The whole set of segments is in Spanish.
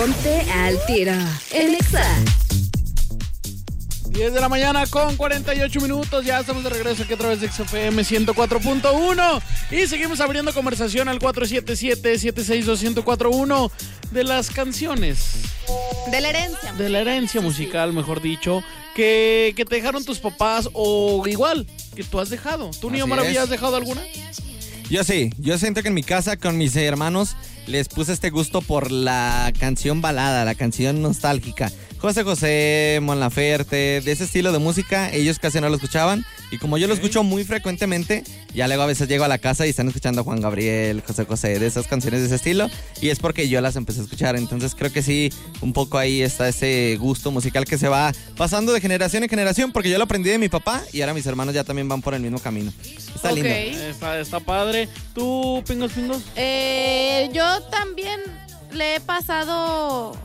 Ponte al tiro en Exa. 10 de la mañana con 48 minutos. Ya estamos de regreso aquí a través de XFM 104.1. Y seguimos abriendo conversación al 477-762-1041 de las canciones. De la herencia. De la herencia musical, mejor dicho. Que te dejaron tus papás o igual que tú has dejado. ¿Tú, Niño Maravilla, has dejado alguna? Yo sí. Yo siento que en mi casa con mis hermanos les puse este gusto por la canción balada, la canción nostálgica. José José, Mon Laferte, de ese estilo de música, ellos casi no lo escuchaban. Y como yo lo escucho muy frecuentemente, ya luego a veces llego a la casa y están escuchando a Juan Gabriel, José José, de esas canciones de ese estilo. Y es porque yo las empecé a escuchar. Entonces creo que sí, un poco ahí está ese gusto musical que se va pasando de generación en generación. Porque yo lo aprendí de mi papá y ahora mis hermanos ya también van por el mismo camino. Está lindo. Está padre. ¿Tú, Pingos? Yo también le he pasado...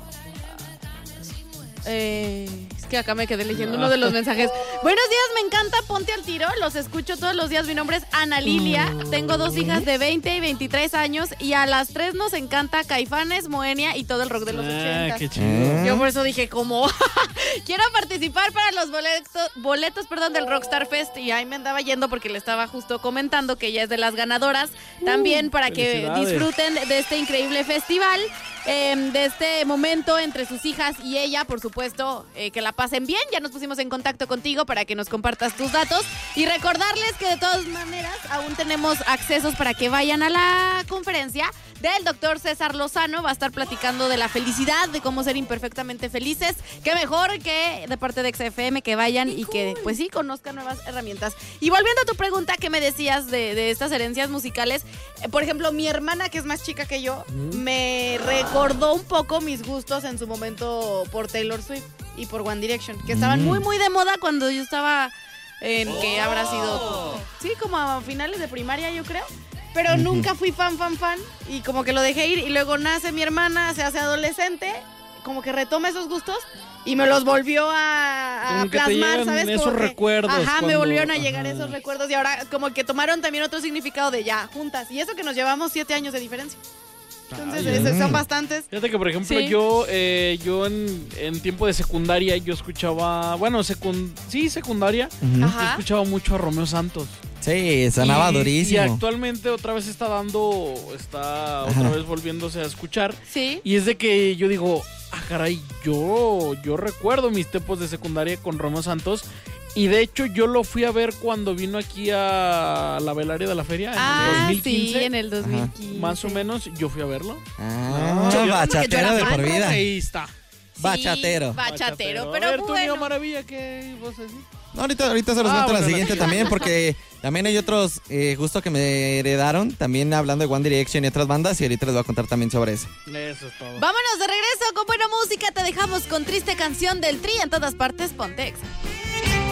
es que acá me quedé leyendo uno de los mensajes. Buenos días, me encanta Ponte al Tiro. Los escucho todos los días. Mi nombre es Ana Lilia. Tengo 2 hijas de 20 y 23 años. Y a las 3 nos encanta Caifanes, Moenia y todo el rock de los 80. Qué chido. Yo por eso dije, ¿cómo? Quiero participar para los boletos del Rockstar Fest. Y ahí me andaba yendo porque le estaba justo comentando que ella es de las ganadoras. También para que disfruten de este increíble festival. De este momento entre sus hijas y ella, por supuesto, que la pasen bien. Ya nos pusimos en contacto contigo para que nos compartas tus datos y recordarles que de todas maneras aún tenemos accesos para que vayan a la conferencia del doctor César Lozano. Va a estar platicando de la felicidad, de cómo ser imperfectamente felices. Qué mejor que de parte de XFM que vayan y que, pues sí, conozcan nuevas herramientas. Y volviendo a tu pregunta que me decías de estas herencias musicales, por ejemplo, mi hermana, que es más chica que yo, me recordó un poco mis gustos en su momento por Taylor Swift y por One Direction, que estaban muy, muy de moda cuando yo estaba en que habrá sido, sí, como a finales de primaria, yo creo. Pero nunca fui fan, y como que lo dejé ir. Y luego nace mi hermana, se hace adolescente, como que retoma esos gustos y me los volvió a plasmar, ¿sabes? Esos recuerdos. Ajá, me volvieron a llegar esos recuerdos y ahora como que tomaron también otro significado de ya, juntas. Y eso que nos llevamos 7 años de diferencia. Entonces, son bastantes. Fíjate que, por ejemplo, yo en tiempo de secundaria yo escuchaba, secundaria, yo escuchaba mucho a Romeo Santos. Sí, sonaba durísimo. Y actualmente otra vez otra vez volviéndose a escuchar. Sí. Y es de que yo digo, caray, yo recuerdo mis tiempos de secundaria con Romeo Santos. Y de hecho yo lo fui a ver cuando vino aquí a la Velaria de la Feria en el 2015. Sí, en el 2015. Más o menos yo fui a verlo. Bachatero de por vida. Ahí está. Bachatero. Bachatero, A pero ver, bueno. tú, Maravilla, ¿qué vas a decir? No, ahorita se los cuento la siguiente también, porque también hay otros justo que me heredaron, también hablando de One Direction y otras bandas, y ahorita les voy a contar también sobre eso. Eso es todo. Vámonos de regreso con buena música, te dejamos con Triste Canción del Tri, en todas partes, ponte Exa.